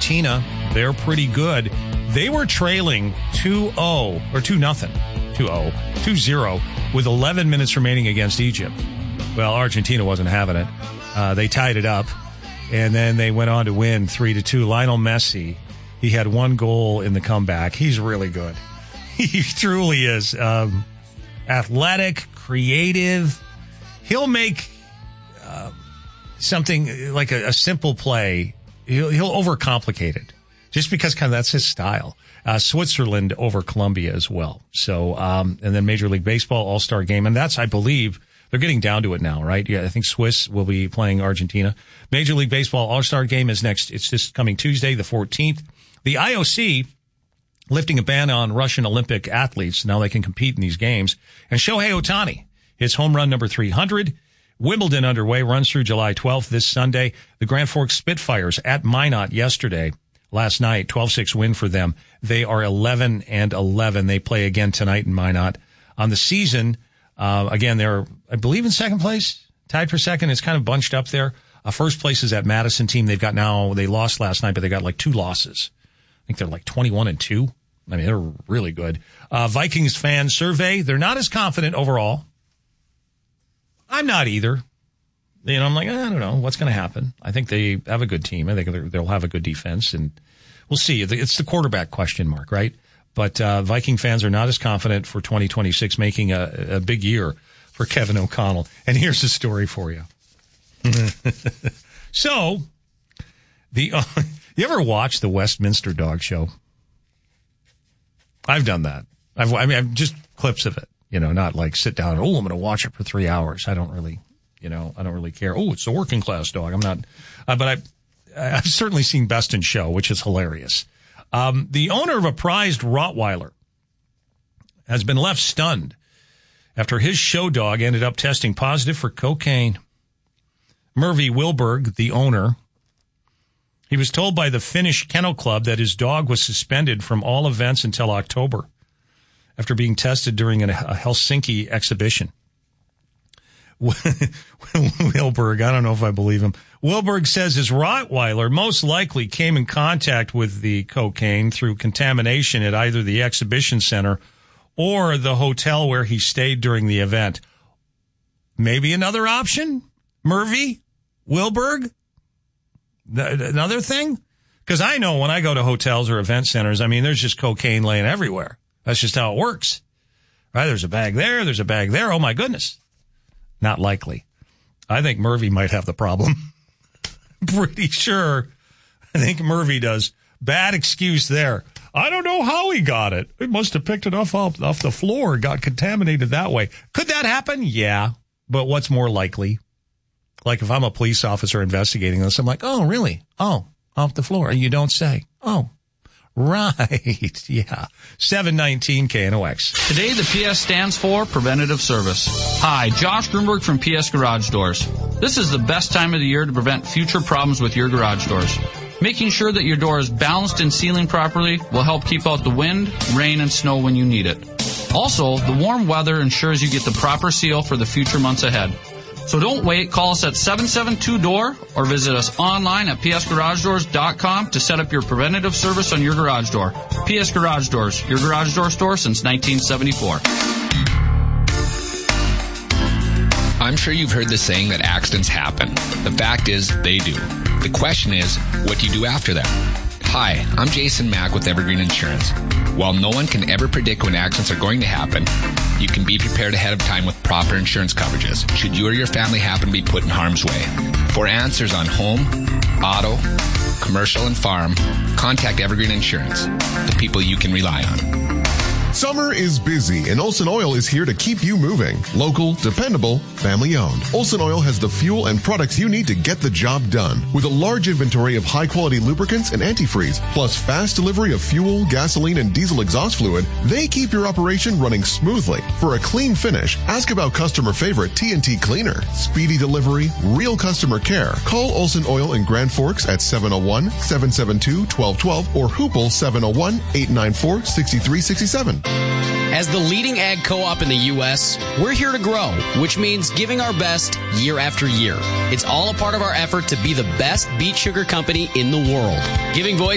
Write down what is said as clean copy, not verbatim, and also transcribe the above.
Argentina. They're pretty good. They were trailing 2-0 or 2-0 with 11 minutes remaining against Egypt. Well, Argentina wasn't having it. They tied it up, and then they went on to win 3-2. Lionel Messi, he had one goal in the comeback. He's really good. He truly is. Athletic, creative. He'll make something like a simple play. He'll overcomplicate it just because kind of that's his style. Switzerland over Colombia as well. So, and then Major League Baseball All-Star Game. And that's, I believe, they're getting down to it now, right? Yeah, I think Swiss will be playing Argentina. Major League Baseball All-Star Game is next. It's this coming Tuesday, the 14th. The IOC lifting a ban on Russian Olympic athletes. Now they can compete in these games. And Shohei Ohtani, his home run number 300. Wimbledon underway, runs through July 12th this Sunday. The Grand Forks Spitfires at Minot last night, 12-6 win for them. They are 11-11. They play again tonight in Minot. On the season, again, they're, I believe, in second place, tied for second. It's kind of bunched up there. First place is at Madison team. They lost last night, but they got like 2 losses. I think they're like 21-2. I mean, they're really good. Vikings fan survey. They're not as confident overall. I'm not either. You know, I'm like, I don't know what's going to happen. I think they have a good team. I think they'll have a good defense, and we'll see. It's the quarterback question mark, right? But Viking fans are not as confident for 2026, making a big year for Kevin O'Connell. And here's the story for you. So, you ever watch the Westminster Dog Show? I've done that. I've just clips of it, you know, not like sit down and, I'm going to watch it for 3 hours. I don't really care. Oh, it's a working class dog. I'm not, but I've certainly seen Best in Show, which is hilarious. The owner of a prized Rottweiler has been left stunned after his show dog ended up testing positive for cocaine. Mervy Wilberg, the owner, he was told by the Finnish Kennel Club that his dog was suspended from all events until October after being tested during a Helsinki exhibition. Wilberg, I don't know if I believe him. Wilberg says his Rottweiler most likely came in contact with the cocaine through contamination at either the exhibition center or the hotel where he stayed during the event. Maybe another option? Mervy? Wilberg? Another thing? Because I know when I go to hotels or event centers, I mean, there's just cocaine laying everywhere. That's just how it works. Right? There's a bag there. There's a bag there. Oh, my goodness. Not likely. I think Mervy might have the problem. Pretty sure. I think Mervy does. Bad excuse there. I don't know how he got it. He must have picked it off the floor, got contaminated that way. Could that happen? Yeah. But what's more likely? Like if I'm a police officer investigating this, I'm like, oh, really? Oh, off the floor. You don't say. Oh, right. Yeah. 719 KNOX. Today, the PS stands for Preventative Service. Hi, Josh Grunberg from PS Garage Doors. This is the best time of the year to prevent future problems with your garage doors. Making sure that your door is balanced and sealing properly will help keep out the wind, rain, and snow when you need it. Also, the warm weather ensures you get the proper seal for the future months ahead. So don't wait. Call us at 772-DOOR or visit us online at psgaragedoors.com to set up your preventative service on your garage door. PS Garage Doors, your garage door store since 1974. I'm sure you've heard the saying that accidents happen. The fact is, they do. The question is, what do you do after them? Hi, I'm Jason Mack with Evergreen Insurance. While no one can ever predict when accidents are going to happen, you can be prepared ahead of time with proper insurance coverages should you or your family happen to be put in harm's way. For answers on home, auto, commercial, and farm, contact Evergreen Insurance, the people you can rely on. Summer is busy, and Olsen Oil is here to keep you moving. Local, dependable, family-owned. Olsen Oil has the fuel and products you need to get the job done. With a large inventory of high-quality lubricants and antifreeze, plus fast delivery of fuel, gasoline, and diesel exhaust fluid, they keep your operation running smoothly. For a clean finish, ask about customer favorite TNT Cleaner. Speedy delivery, real customer care. Call Olsen Oil in Grand Forks at 701-772-1212 or Hoople 701-894-6367. As the leading ag co-op in the U.S., we're here to grow, which means giving our best year after year. It's all a part of our effort to be the best beet sugar company in the world. Giving voice